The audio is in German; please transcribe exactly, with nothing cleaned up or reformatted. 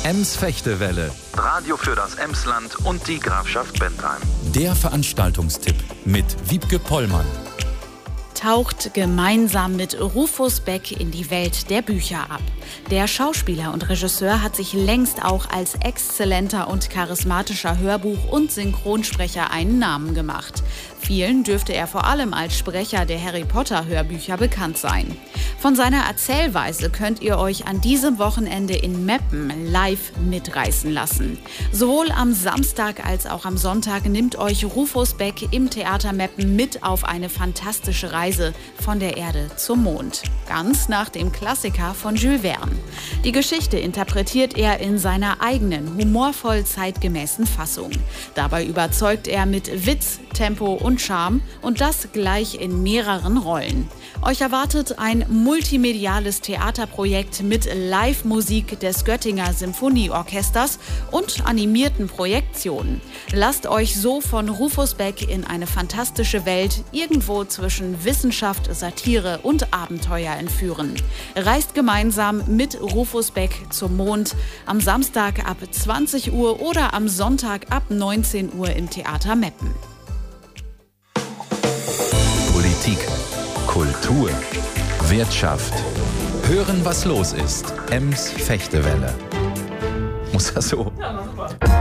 Ems-Fechtewelle. Radio für das Emsland und die Grafschaft Bentheim. Der Veranstaltungstipp mit Wiebke Pollmann. Taucht gemeinsam mit Rufus Beck in die Welt der Bücher ab. Der Schauspieler und Regisseur hat sich längst auch als exzellenter und charismatischer Hörbuch- und Synchronsprecher einen Namen gemacht. Vielen dürfte er vor allem als Sprecher der Harry-Potter-Hörbücher bekannt sein. Von seiner Erzählweise könnt ihr euch an diesem Wochenende in Meppen live mitreißen lassen. Sowohl am Samstag als auch am Sonntag nimmt euch Rufus Beck im Theater Meppen mit auf eine fantastische Reise von der Erde zum Mond. Ganz nach dem Klassiker von Jules Verne. Die Geschichte interpretiert er in seiner eigenen, humorvoll zeitgemäßen Fassung. Dabei überzeugt er mit Witz, Tempo und Charme und das gleich in mehreren Rollen. Euch erwartet ein multimediales Theaterprojekt mit Live-Musik des Göttinger Symphonieorchesters und animierten Projektionen. Lasst euch so von Rufus Beck in eine fantastische Welt irgendwo zwischen Wissenschaft, Satire und Abenteuer entführen. Reist gemeinsam mit Rufus Beck zum Mond am Samstag ab zwanzig Uhr oder am Sonntag ab neunzehn Uhr im Theater Meppen. Politik, Kultur, Wirtschaft. Hören, was los ist. Ems-Fechtewelle. Muss das so? Ja, super.